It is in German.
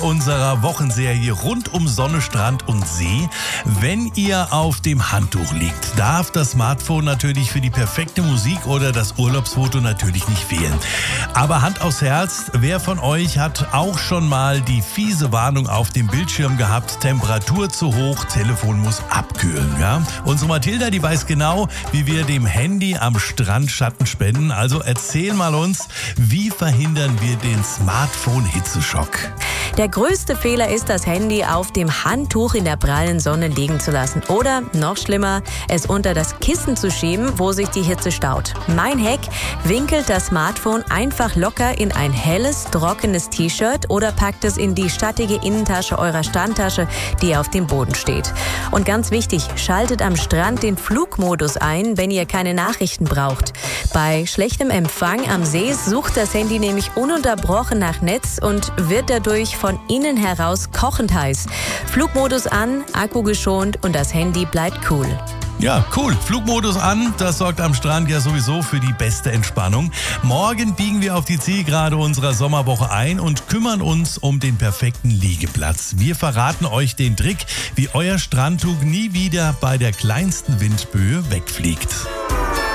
unserer Wochenserie rund um Sonne, Strand und See. Wenn ihr auf dem Handtuch liegt, darf das Smartphone natürlich für die perfekte Musik oder das Urlaubsfoto natürlich nicht fehlen. Aber Hand aufs Herz, wer von euch hat auch schon mal die fiese Warnung auf dem Bildschirm gehabt, Temperatur zu hoch, Telefon muss abkühlen, ja? Unsere Mathilda, die weiß genau, wie wir dem Handy am Strand Schatten spenden. Also erzähl mal uns, wie verhindern wir den Smartphone-Hitzeschock? Der größte Fehler ist, das Handy auf dem Handtuch in der prallen Sonne liegen zu lassen. Oder, noch schlimmer, es unter das Kissen zu schieben, wo sich die Hitze staut. Mein Hack: winkelt das Smartphone einfach locker in ein helles, trockenes T-Shirt oder packt es in die schattige Innentasche eurer Strandtasche, die auf dem Boden steht. Und ganz wichtig, schaltet am Strand den Flugmodus ein, wenn ihr keine Nachrichten braucht. Bei schlechtem Empfang am See sucht das Handy nämlich ununterbrochen nach Netz und wird dadurch von innen heraus kochend heiß. Flugmodus an, Akku geschont und das Handy bleibt cool. Ja, cool. Flugmodus an, das sorgt am Strand ja sowieso für die beste Entspannung. Morgen biegen wir auf die Zielgerade unserer Sommerwoche ein und kümmern uns um den perfekten Liegeplatz. Wir verraten euch den Trick, wie euer Strandtuch nie wieder bei der kleinsten Windböe wegfliegt.